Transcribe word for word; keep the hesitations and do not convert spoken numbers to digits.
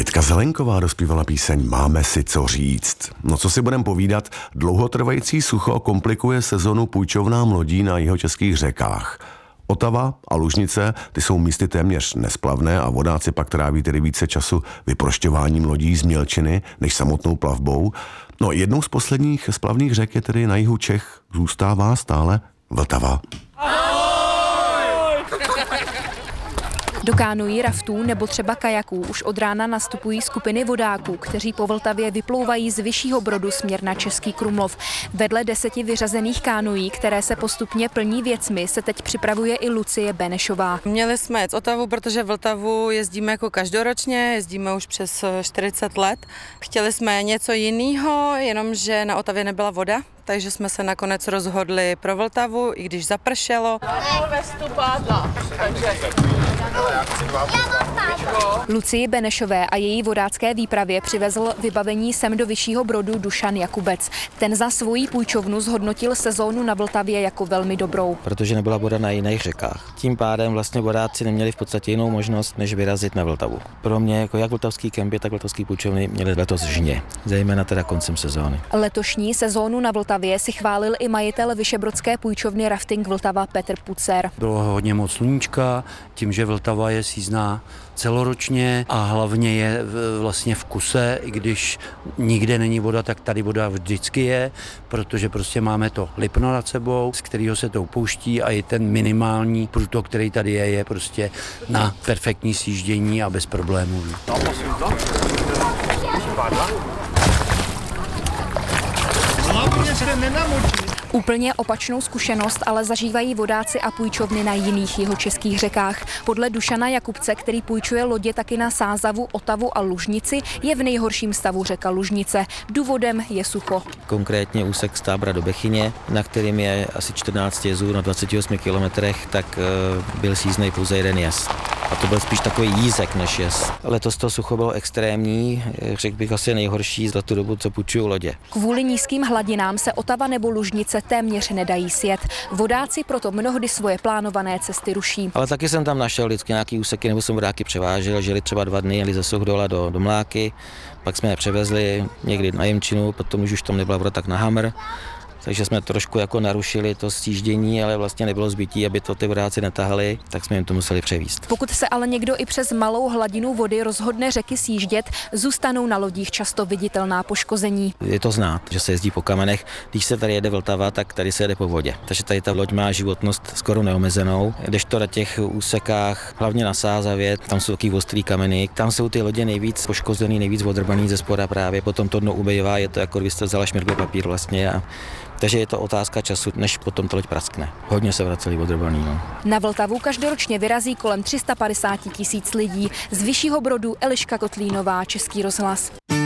Jitka Zelenková dospívala píseň Máme si co říct. No co si budem povídat, dlouhotrvající sucho komplikuje sezonu půjčovnám lodí na jihočeských řekách. Otava a Lužnice, ty jsou místy téměř nesplavné a vodáci pak tráví tedy více času vyprošťováním lodí z mělčiny než samotnou plavbou. No jednou z posledních splavných řek je tedy na jihu Čech, zůstává stále Vltava. Do kánuí, raftů nebo třeba kajaků už od rána nastupují skupiny vodáků, kteří po Vltavě vyplouvají z Vyššího Brodu směr na Český Krumlov. Vedle deseti vyřazených kánuí, které se postupně plní věcmi, se teď připravuje i Lucie Benešová. Měli jsme jet Otavu, protože Vltavu jezdíme jako každoročně, jezdíme už přes čtyřicet let. Chtěli jsme něco jiného, jenomže na Otavě nebyla voda, takže jsme se nakonec rozhodli pro Vltavu, i když zapršelo. Lucii Benešové a její vodácké výpravě přivezl vybavení sem do Vyššího Brodu Dušan Jakubec. Ten za svoji půjčovnu zhodnotil sezónu na Vltavě jako velmi dobrou. Protože nebyla voda na jiných řekách. Tím pádem vlastně vodáci neměli v podstatě jinou možnost, než vyrazit na Vltavu. Pro mě jako jak vltavský kempy, tak vltavský půjčovny měli letos žně, zejména teda koncem sezóny. Letošní sezónu na Vltavě si chválil i majitel vyšebrodské půjčovny Rafting Vltava Petr Pucer. Bylo hodně moc sluníčka, tím, že Vltava je sízná celoročně a hlavně je vlastně v kuse, i když nikde není voda, tak tady voda vždycky je, protože prostě máme to Lipno nad sebou, z kterého se to upouští a i ten minimální průtok, který tady je, je prostě na perfektní sjíždění a bez problémů. No, prosím to. Hlavně se nenamočí. Úplně opačnou zkušenost ale zažívají vodáci a půjčovny na jiných jihočeských řekách. Podle Dušana Jakubce, který půjčuje lodě taky na Sázavu, Otavu a Lužnici, je v nejhorším stavu řeka Lužnice. Důvodem je sucho. Konkrétně úsek z Tábra do Bechyně, na kterým je asi čtrnáct jezů na dvaceti osmi kilometrech, tak byl síznej pouze jeden jez. A to byl spíš takový jízek než jez. Letos to sucho bylo extrémní, řekl bych asi nejhorší za tu dobu, co půjčuju lodě. Kvůli nízkým hladinám se Otava nebo Lužnice téměř nedají sjet. Vodáci proto mnohdy svoje plánované cesty ruší. Ale taky jsem tam našel vždycky nějaký úseky, nebo jsem vodáky převážel, žili třeba dva dny, jeli ze Suchdola do, do Mláky, pak jsme je převezli někdy na Jemčinu, potom už tam nebyla voda, tak na Hamr. Takže jsme trošku jako narušili to sjíždění, ale vlastně nebylo zbytí, aby to ty vodáci netahali, tak jsme jim to museli převízt. Pokud se ale někdo i přes malou hladinu vody rozhodne řeky sjíždět, zůstanou na lodích často viditelná poškození. Je to znát, že se jezdí po kamenech. Když se tady jede Vltava, tak tady se jede po vodě. Takže tady ta loď má životnost skoro neomezenou. Kdežto na těch úsekách, hlavně na Sázavě, tam jsou taky ostrý kameny, tam jsou ty lodě nejvíc poškozený, nejvíc odrbaný ze spoda právě. Potom to dno ubejvá, je to jako když jste vzala šmirgl papír vlastně. A takže je to otázka času, než potom to loď praskne. Hodně se vraceli odrbaný. No. Na Vltavu každoročně vyrazí kolem tři sta padesát tisíc lidí. Z Vyššího Brodu Eliška Kotlínová, Český rozhlas.